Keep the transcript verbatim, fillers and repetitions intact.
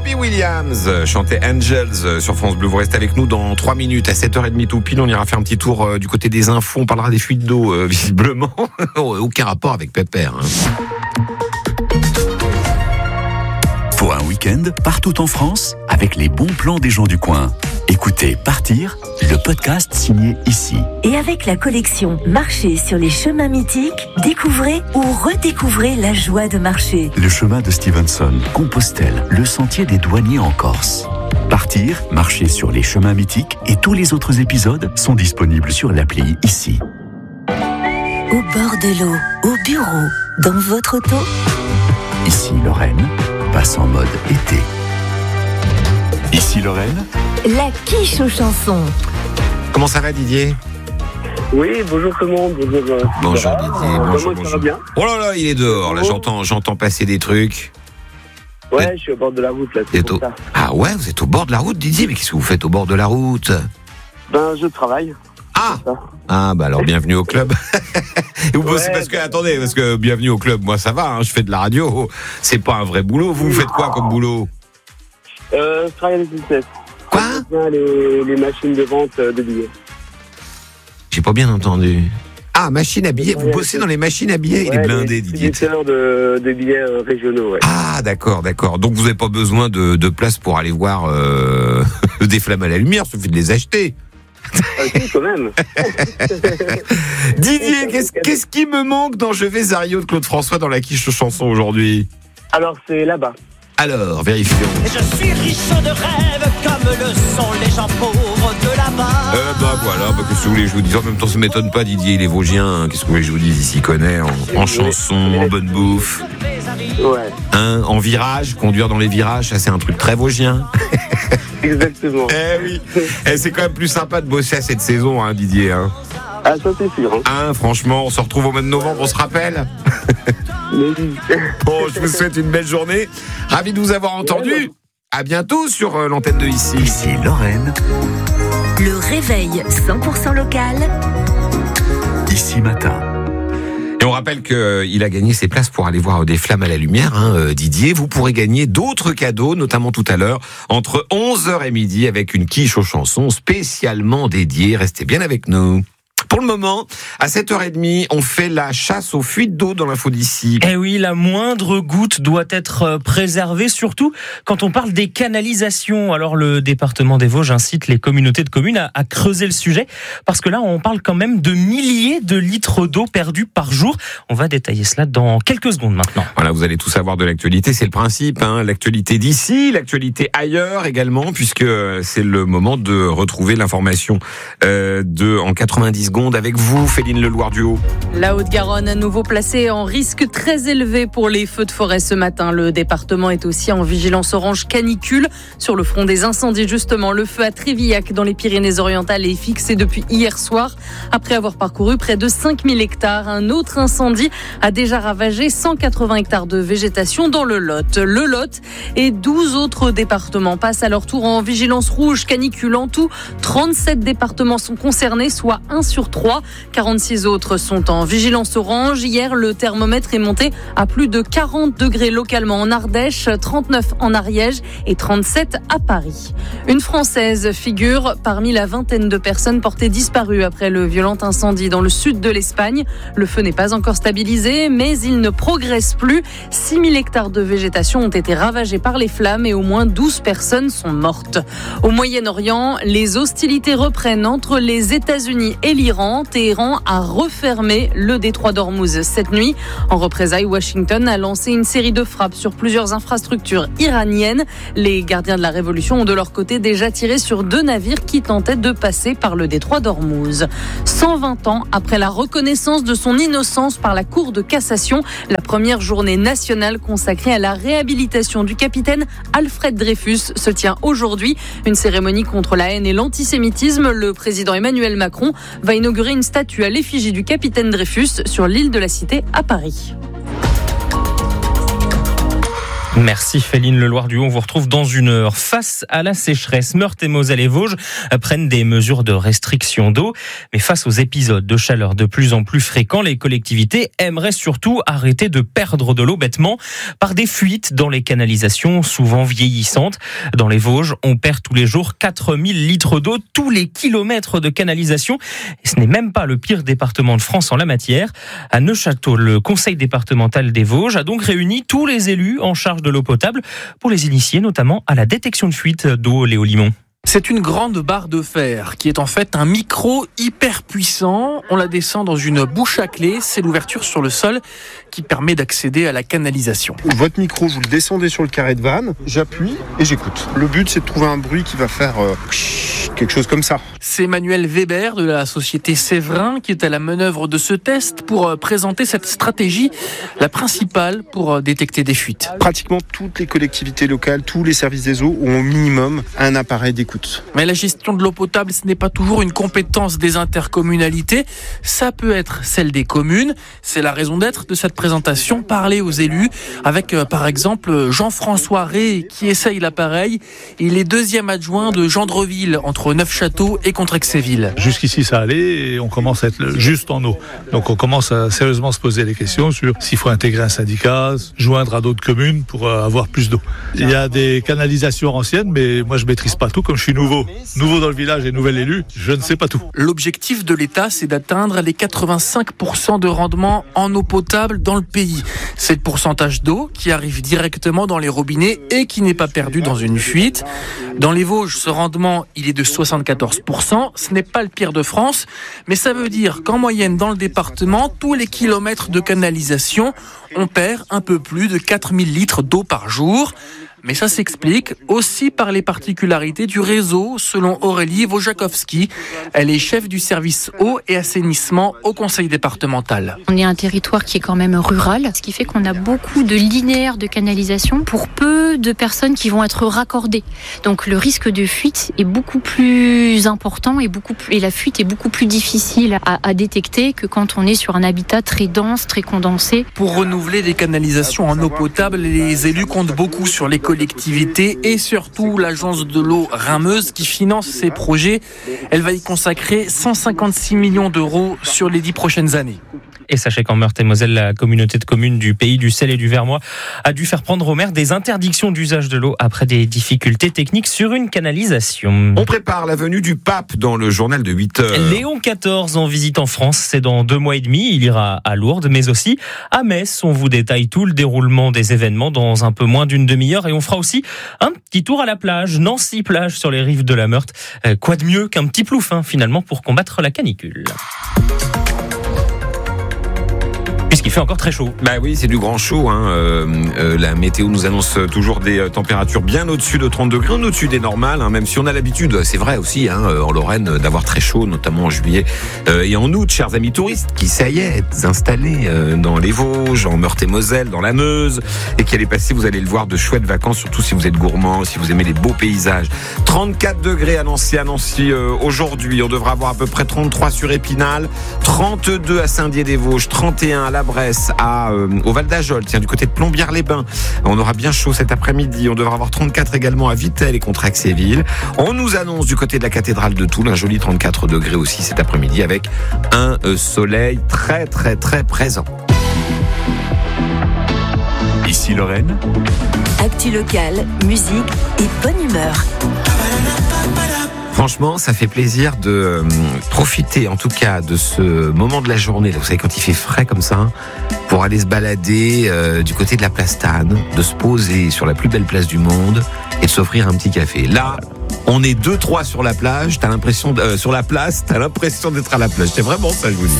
Robbie Williams chantait Angels sur France Bleu. Vous restez avec nous dans trois minutes. À sept heures trente tout pile, on ira faire un petit tour euh, du côté des infos. On parlera des fuites d'eau, euh, visiblement. Aucun rapport avec Pépère. Hein. Pour un week-end, partout en France, avec les bons plans des gens du coin. Écoutez Partir, le podcast signé Ici. Et avec la collection Marcher sur les chemins mythiques, découvrez ou redécouvrez la joie de marcher. Le chemin de Stevenson, Compostelle, le sentier des douaniers en Corse. Partir, marcher sur les chemins mythiques et tous les autres épisodes sont disponibles sur l'appli Ici. Au bord de l'eau, au bureau, dans votre auto. Ici Lorraine, passe en mode été. Ici Lorraine, la quiche aux chansons. Comment ça va, Didier ? Oui, bonjour tout le monde. Bonjour, euh, bonjour Didier, euh, bonjour, moi, bonjour. Ça va bien ? Oh là là, il est dehors, là, j'entends, j'entends passer des trucs. Ouais, je suis au bord de la route, là, c'est pour au... ça. Ah ouais, vous êtes au bord de la route, Didier ? Mais qu'est-ce que vous faites au bord de la route ? Ben, je travaille. Ah Ah, bah alors, bienvenue au club. Et vous bossez Ouais, parce que, bah, attendez, parce que bienvenue au club, moi ça va, hein, je fais de la radio, c'est pas un vrai boulot. Vous, vous faites quoi comme boulot ? Euh, je travaille à la S N C F. Quoi ? Je viens les, les machines de vente de billets. J'ai pas bien entendu. Ah, machine à billets, vous bossez dans les machines à billets ? Il est blindé, Didier. Didier. de, de billets euh, régionaux, ouais. Ah, d'accord, d'accord. Donc vous n'avez pas besoin de, de place pour aller voir euh, des flammes à la lumière, il suffit de les acheter. Ah, si, quand même. Didier, qu'est-ce, qu'est-ce qui me manque dans Je vais à Rio de Claude François dans la quiche chanson aujourd'hui ? Alors, c'est là-bas. Alors, vérifions. Et je suis riche de rêves comme le sont les gens pauvres de là-bas. Euh, bah voilà, bah, qu'est-ce que vous voulez que je vous dise ? En même temps, ça m'étonne pas, Didier, il est vosgien. Hein. Qu'est-ce que vous voulez que je vous dise ? Il s'y connaît en, en chanson, en bonne bouffe. Ouais. Hein, en virage, conduire dans les virages, ça c'est un truc très vosgien. Exactement. Eh oui. Eh, c'est quand même plus sympa de bosser à cette saison, hein, Didier. Hein. Ah, ça c'est sûr. Hein. Hein, franchement, on se retrouve au mois de novembre, on se rappelle ? Mais oui. Bon, je vous souhaite une belle journée. Ravi de vous avoir entendu. À bientôt sur euh, l'antenne de Ici. Ici Lorraine, Le réveil cent pour cent local. Ici Matin. Et on rappelle qu'il a gagné ses places pour aller voir des flammes à la lumière, hein, euh, Didier. Vous pourrez gagner d'autres cadeaux, notamment tout à l'heure, entre onze heures et midi, avec une quiche aux chansons spécialement dédiée. Restez bien avec nous. Pour le moment, à sept heures trente, on fait la chasse aux fuites d'eau dans l'info d'ici. Eh oui, la moindre goutte doit être préservée, surtout quand on parle des canalisations. Alors le département des Vosges incite les communautés de communes à, à creuser le sujet, parce que là, on parle quand même de milliers de litres d'eau perdus par jour. On va détailler cela dans quelques secondes maintenant. Voilà, vous allez tout savoir de l'actualité, c'est le principe, hein, l'actualité d'ici, l'actualité ailleurs également, puisque c'est le moment de retrouver l'information euh, de en quatre-vingt-dix secondes avec vous, Féline Leloir-Duhaut. La Haute-Garonne à nouveau placée en risque très élevé pour les feux de forêt ce matin. Le département est aussi en vigilance orange canicule. Sur le front des incendies, justement, le feu à Trévillac dans les Pyrénées-Orientales est fixé depuis hier soir. Après avoir parcouru près de cinq mille hectares, un autre incendie a déjà ravagé cent quatre-vingts hectares de végétation dans le Lot. Le Lot et douze autres départements passent à leur tour en vigilance rouge canicule. En tout, trente-sept départements sont concernés, soit un sur trois. quarante-six autres sont en vigilance orange. Hier, le thermomètre est monté à plus de quarante degrés localement en Ardèche, trente-neuf en Ariège et trente-sept à Paris. Une Française figure parmi la vingtaine de personnes portées disparues après le violent incendie dans le sud de l'Espagne. Le feu n'est pas encore stabilisé, mais il ne progresse plus. six mille hectares de végétation ont été ravagés par les flammes et au moins douze personnes sont mortes. Au Moyen-Orient, les hostilités reprennent entre les États-Unis et l'Iran. Téhéran a refermé le détroit d'Ormuz cette nuit. En représailles, Washington a lancé une série de frappes sur plusieurs infrastructures iraniennes. Les gardiens de la révolution ont de leur côté déjà tiré sur deux navires qui tentaient de passer par le détroit d'Ormuz. cent vingt ans après la reconnaissance de son innocence par la Cour de cassation, la première journée nationale consacrée à la réhabilitation du capitaine Alfred Dreyfus se tient aujourd'hui. Une cérémonie contre la haine et l'antisémitisme. Le président Emmanuel Macron va inaugurer une statue à l'effigie du capitaine Dreyfus sur l'île de la Cité à Paris. Merci Féline Leloir-Duhaut. On vous retrouve dans une heure. Face à la sécheresse, Meurthe et Moselle et Vosges prennent des mesures de restriction d'eau. Mais face aux épisodes de chaleur de plus en plus fréquents, les collectivités aimeraient surtout arrêter de perdre de l'eau bêtement par des fuites dans les canalisations souvent vieillissantes. Dans les Vosges, on perd tous les jours quatre mille litres d'eau, tous les kilomètres de canalisation. Et ce n'est même pas le pire département de France en la matière. À Neufchâteau, le conseil départemental des Vosges a donc réuni tous les élus en charge de l'eau potable pour les initier notamment à la détection de fuite d'eau. Léo Limon. C'est une grande barre de fer qui est en fait un micro hyper puissant. On la descend dans une bouche à clé. C'est l'ouverture sur le sol qui permet d'accéder à la canalisation. Votre micro, vous le descendez sur le carré de vanne, j'appuie et j'écoute. Le but, c'est de trouver un bruit qui va faire euh, quelque chose comme ça. C'est Manuel Weber de la société Séverin qui est à la manœuvre de ce test pour présenter cette stratégie, la principale pour détecter des fuites. Pratiquement toutes les collectivités locales, tous les services des eaux ont au minimum un appareil d'écoute. Mais la gestion de l'eau potable, ce n'est pas toujours une compétence des intercommunalités. Ça peut être celle des communes. C'est la raison d'être de cette présentation, parler aux élus avec euh, par exemple Jean-François Rey qui essaye l'appareil. Il est deuxième adjoint de Gendreville entre Neufchâteau et Contrexéville. Jusqu'ici ça allait et on commence à être juste en eau. Donc on commence à sérieusement se poser les questions sur s'il faut intégrer un syndicat, joindre à d'autres communes pour euh, avoir plus d'eau. Il y a des canalisations anciennes, mais moi je maîtrise pas tout. Comme je suis nouveau, nouveau dans le village et nouvel élu, je ne sais pas tout. L'objectif de l'État, c'est d'atteindre les quatre-vingt-cinq pour cent de rendement en eau potable dans le pays. C'est le pourcentage d'eau qui arrive directement dans les robinets et qui n'est pas perdu dans une fuite. Dans les Vosges, ce rendement, il est de soixante-quatorze pour cent. Ce n'est pas le pire de France, mais ça veut dire qu'en moyenne, dans le département, tous les kilomètres de canalisation, on perd un peu plus de quatre mille litres d'eau par jour. Mais ça s'explique aussi par les particularités du réseau, selon Aurélie Wojakowski. Elle est chef du service eau et assainissement au conseil départemental. On est un territoire qui est quand même rural, ce qui fait qu'on a beaucoup de linéaires de canalisation pour peu de personnes qui vont être raccordées. Donc le risque de fuite est beaucoup plus important et, beaucoup plus, et la fuite est beaucoup plus difficile à, à détecter que quand on est sur un habitat très dense, très condensé. Pour renouveler les canalisations en eau potable, les élus comptent beaucoup sur les collectivités et surtout l'agence de l'eau Rhin-Meuse qui finance ces projets. Elle va y consacrer cent cinquante-six millions d'euros sur les dix prochaines années. Et sachez qu'en Meurthe et Moselle, la communauté de communes du Pays du Sel et du Vermois a dû faire prendre au maire des interdictions d'usage de l'eau après des difficultés techniques sur une canalisation. On prépare la venue du pape dans le journal de huit heures. Léon quatorze en visite en France, c'est dans deux mois et demi. Il ira à Lourdes, mais aussi à Metz. On vous détaille tout le déroulement des événements dans un peu moins d'une demi-heure. Et on fera aussi un petit tour à la plage, Nancy plage sur les rives de la Meurthe. Quoi de mieux qu'un petit plouf, hein, finalement, pour combattre la canicule. Puisqu'il fait encore très chaud. Bah oui, c'est du grand chaud. Hein. Euh, euh, la météo nous annonce toujours des euh, températures bien au-dessus de trente degrés, au-dessus des normales, hein, même si on a l'habitude, c'est vrai aussi, hein, en Lorraine, d'avoir très chaud, notamment en juillet euh, et en août, chers amis touristes, qui, ça y est, êtes installés euh, dans les Vosges, en Meurthe et Moselle, dans la Meuse, et qui allez passer, vous allez le voir, de chouettes vacances, surtout si vous êtes gourmand, si vous aimez les beaux paysages. trente-quatre degrés à Nancy, à Nancy euh, aujourd'hui. On devra avoir à peu près trente-trois sur Épinal, trente-deux à Saint-Dié-des-Vosges, trente et un à La Bresse, à, euh, au Val d'Ajol, tiens, du côté de Plombières-les-Bains. On aura bien chaud cet après-midi. On devra avoir trente-quatre également à Vittel et Contrexéville. On nous annonce du côté de la cathédrale de Toul un joli trente-quatre degrés aussi cet après-midi avec un euh, soleil très très très présent. Ici Lorraine. Actu locale, musique et bonne humeur. Franchement, ça fait plaisir de euh, profiter, en tout cas, de ce moment de la journée. Vous savez, quand il fait frais comme ça, pour aller se balader euh, du côté de la place Tannes, de se poser sur la plus belle place du monde et de s'offrir un petit café. Là, on est deux, trois sur la plage. T'as l'impression, de, euh, sur la place, t'as l'impression d'être à la plage. C'est vraiment ça, je vous dis.